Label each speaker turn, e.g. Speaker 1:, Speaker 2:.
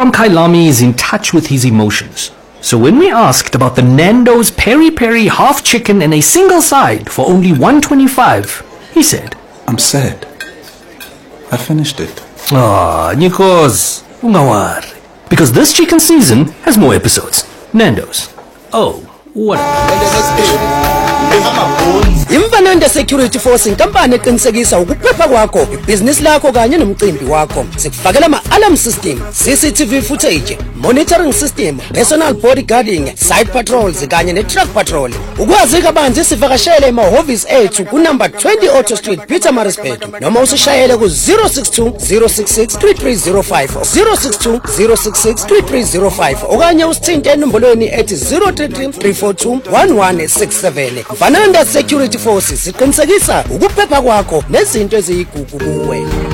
Speaker 1: from Kailami is in touch with his emotions. So when we asked about the Nando's Peri Peri half chicken and a single side for only $125, he said,
Speaker 2: I'm sad. I finished it.
Speaker 1: Ah, Nikos, ungawari. Because this chicken season has more episodes. Nando's. Oh, what
Speaker 3: Imvananda Security Force inkampani eqinisekisa ukuphepha kwakho, ibhizinisi lakho kanye nomcimbi wakho. Sikufakela ama-alarm system, CCTV footage, monitoring system, personal bodyguarding, side patrols kanye ne-truck patrol. Ukwazi kabanzi sivakashele emahhovisi ethu kunumber 20 Auto Street, Pietermaritzburg, noma usishayele ku-062 066 3305 062 066 3305 okanye usithinte enombolweni ethi 033 342 1167. Vananda Security Forces siqinisekisa ukuphepha kwakho nezinto eziyigugu kuwe.